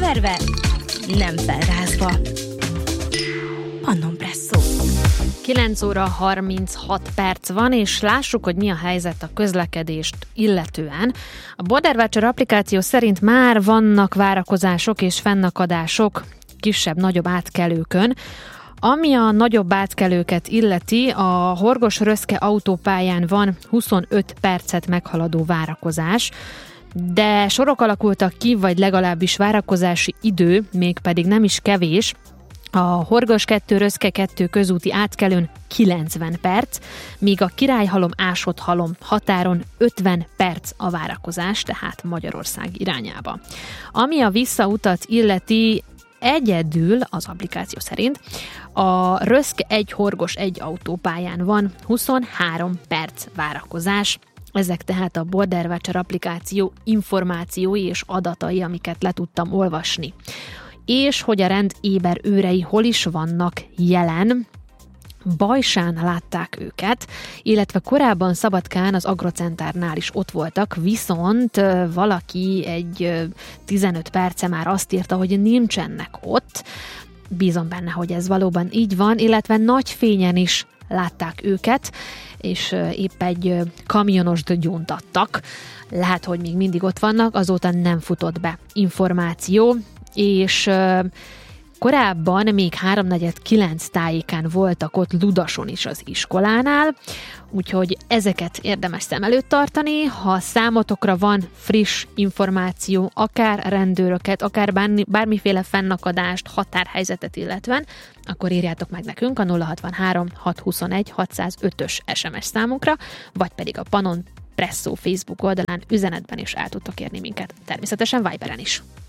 Felverve, nem felrázva. Pannon Presszó. 9 óra 36 perc van, és lássuk, hogy mi a helyzet a közlekedést illetően. A Border Watcher applikáció szerint már vannak várakozások és fennakadások kisebb-nagyobb átkelőkön. Ami a nagyobb átkelőket illeti, a Horgos-Röszke autópályán van 25 percet meghaladó várakozás, de sorok alakultak ki, vagy legalábbis várakozási idő, mégpedig nem is kevés. A Horgos 2 Röszke 2 közúti átkelőn 90 perc, míg a Királyhalom-Ásott-halom határon 50 perc a várakozás, tehát Magyarország irányába. Ami a visszautat illeti, egyedül az applikáció szerint a Röszke 1 Horgos 1 autópályán van 23 perc várakozás. Ezek tehát a Border Watcher applikáció információi és adatai, amiket le tudtam olvasni. És hogy a rend éber őrei hol is vannak jelen. Bajsán látták őket, illetve korábban Szabadkán az Agrocentárnál is ott voltak, viszont valaki egy 15 perce már azt írta, hogy nincsenek ott. Bízom benne, hogy ez valóban így van, illetve nagy fényen is látták őket, és épp egy kamionost gyóntattak. Lehet, hogy még mindig ott vannak, azóta nem futott be információ, és korábban még 8:45 tájékán voltak ott Ludason is az iskolánál, úgyhogy ezeket érdemes szem előtt tartani. Ha számotokra van friss információ, akár rendőröket, akár bármiféle fennakadást, határhelyzetet illetően, akkor írjátok meg nekünk a 063 621 605-ös SMS számunkra, vagy pedig a Pannon Presszó Facebook oldalán üzenetben is el tudtok érni minket, természetesen Viberen is.